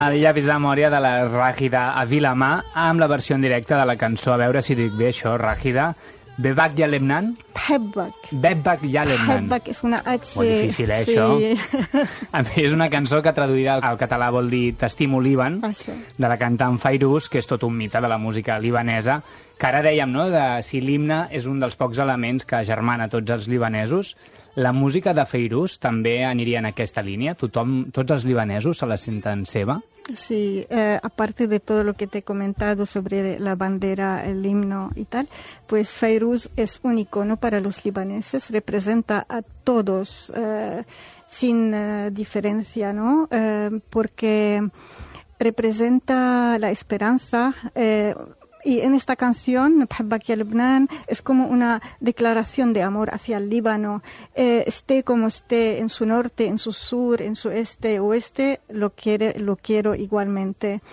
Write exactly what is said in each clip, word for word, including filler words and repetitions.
Ella vist la memòria de la Ràgida a Vilamà amb la versió en directe de la cançó, a veure si dic bé això, Ràgida. Bebak ya Lebnan? Bebak. Bebak ya Lebnan. Bebak és una H. Molt difícil, eh, sí. això? A mi és una cançó que traduïda al català vol dir T'estimo Líban, Això. de la cantant Fairuz, que és tot un mite de la música libanesa, que ara dèiem, no?, de si l'himne és un dels pocs elements que germana tots els libanesos. La música de Fairuz també aniria en aquesta línia? Tothom, tots els libanesos se la senten seva? Sí, eh, aparte de todo lo que te he comentado sobre la bandera, el himno y tal, pues Fairuz es un icono para los libaneses, representa a todos eh, sin eh, diferencia, ¿no? Eh, porque representa la esperanza. Eh, Y en esta canción, Bebak ya Lebnan, es como una declaración de amor hacia el Líbano. Eh, esté como esté, en su norte, en su sur, en su este, oeste, lo, quiere, lo quiero igualmente.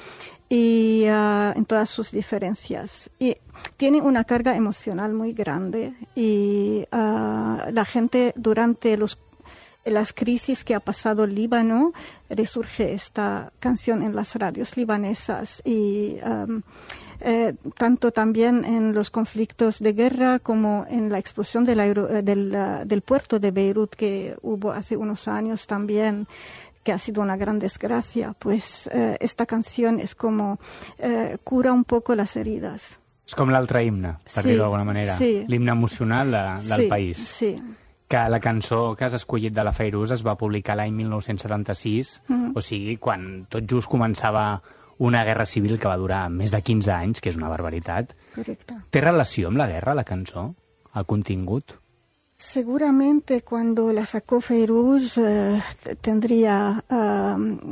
Y uh, en todas sus diferencias. Y tiene una carga emocional muy grande. Y uh, la gente durante los las crisis que ha pasado el Líbano, resurge esta canción en las radios libanesas y um, eh, tanto también en los conflictos de guerra como en la explosión del, aero, del, uh, del puerto de Beirut que hubo hace unos años también, que ha sido una gran desgracia, pues eh, esta canción es como eh, cura un poco las heridas. És com l'altre himne, per sí, dir-ho d'alguna manera. Sí. L'himne emocional de, del sí, país. Sí. Que la cançó que has escollit de la Fairuz es va publicar l'any mil nou-cents setanta-sis, mm-hmm. o sigui, quan tot just començava una guerra civil que va durar més de quinze anys, que és una barbaritat. Correcte. ¿Té relació amb la guerra, la cançó, el contingut? Seguramente cuando la sacó Fairuz eh, tendría eh,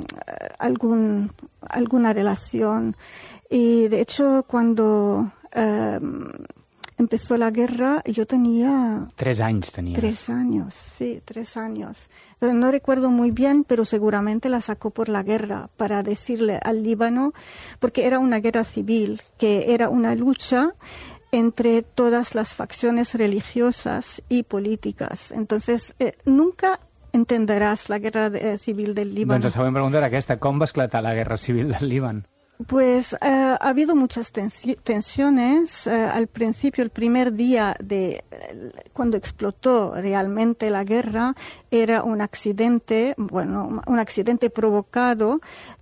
algún, alguna relación. Y de hecho cuando eh, empezó la guerra yo tenía... Tres anys tenies. Tres años, sí, tres años. Entonces, no recuerdo muy bien, pero seguramente la sacó por la guerra para decirle al Líbano, porque era una guerra civil, que era una lucha entre todas las facciones religiosas y políticas. Entonces, eh, nunca entenderás la guerra de, eh, civil del Líbano. Doncs la següent pregunta era aquesta. Com va esclatar la guerra civil del Líban? Pues eh, ha habido muchas tensi- tensiones. Eh, al principio, el primer día de eh, cuando explotó realmente la guerra, era un accidente, bueno, un accidente provocado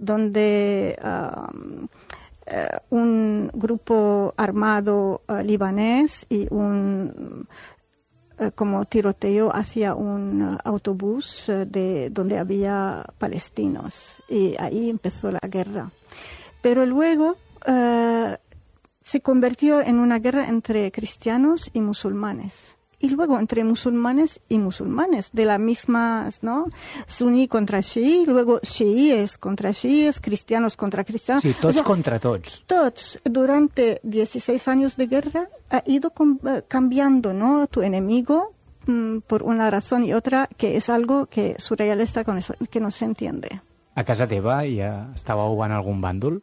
donde uh, Uh, un grupo armado uh, libanés y un uh, como tiroteo hacia un uh, autobús uh, de donde había palestinos y ahí empezó la guerra. Pero luego uh, se convirtió en una guerra entre cristianos y musulmanes. Y luego entre musulmanes y musulmanes, de las mismas, ¿no? Suní contra xií, luego xiíes contra xiíes, cristianos contra cristianos. Sí, tots o sea, contra tots. Tots. Durante dieciséis años de guerra ha ido com- cambiando, ¿no? Tu enemigo mm, por una razón y otra, que es algo que surrealista con eso, que no se entiende. A casa teva ja estàveu en algun bàndol?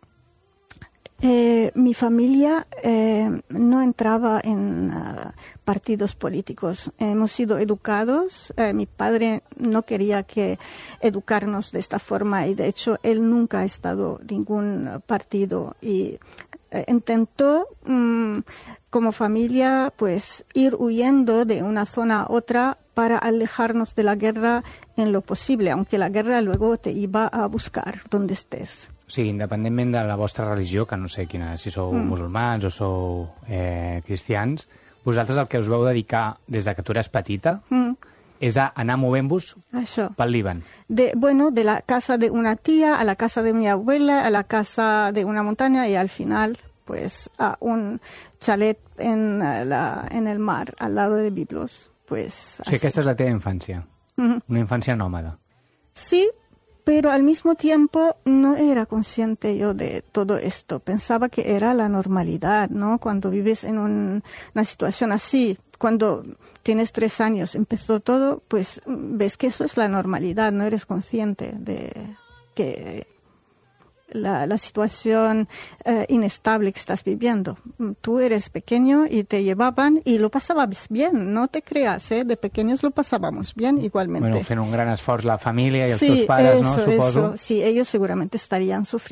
Eh, mi familia eh, no entraba en uh, partidos políticos. Hemos sido educados. Eh, mi padre no quería que educarnos de esta forma y de hecho él nunca ha estado en ningún partido y eh, intentó um, como familia pues ir huyendo de una zona a otra para alejarnos de la guerra en lo posible, aunque la guerra luego te iba a buscar donde estés. O sigui, independentment de la vostra religió, que no sé quina, si sou mm. musulmans o sou eh, cristians, vosaltres el que us veu dedicar des de que tu eres petita mm. és a anar movent-vos pel Líban. De, bueno, de la casa de una tía a la casa de mi abuela, a la casa de una montaña y al final, pues, a un chalet en, la, en el mar, al lado de Biblos. Pues, o sigui, aquesta és la teva infància, mm-hmm. una infància nòmada. Sí, pero al mismo tiempo no era consciente yo de todo esto. Pensaba que era la normalidad, ¿no? Cuando vives en un, una situación así, cuando tienes tres años, empezó todo, pues ves que eso es la normalidad, no eres consciente de que la, la situación eh, inestable que estás viviendo. Tú eres pequeño y te llevaban y lo pasabas bien, no te creas, ¿eh? De pequeños lo pasábamos bien igualmente. Bueno, fent un gran esforç la família i els sí, teus pares, eso, no? Suposo. Eso. Sí, ellos seguramente estarían sufriendo.